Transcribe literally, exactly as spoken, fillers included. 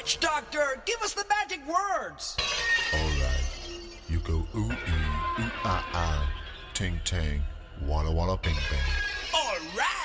Witch doctor, give us the magic words. All right. You go ooh ee, ooh ah ah, ting tang, walla walla bing bang. All right.